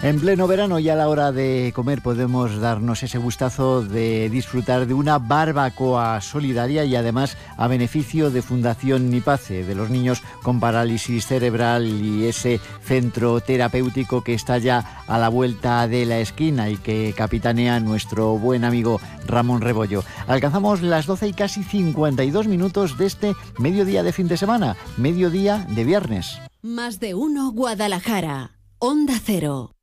En pleno verano y a la hora de comer podemos darnos ese gustazo de disfrutar de una barbacoa solidaria y además a beneficio de Fundación Nipace, de los niños con parálisis cerebral y ese centro terapéutico que está ya a la vuelta de la esquina y que capitanea nuestro buen amigo Ramón Rebollo. Alcanzamos las 12 y casi 52 minutos de este mediodía de fin de semana, mediodía de viernes. Más de uno Guadalajara, Onda Cero.